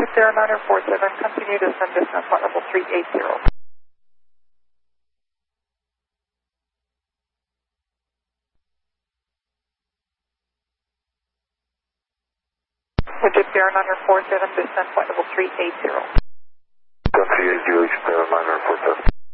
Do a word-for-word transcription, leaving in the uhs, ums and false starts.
Sierra niner four seven, continue to send distance flight level three eight zero. Egypt Sierra niner four seven, distance flight level three eight zero. three eight zero, Sierra niner four seven.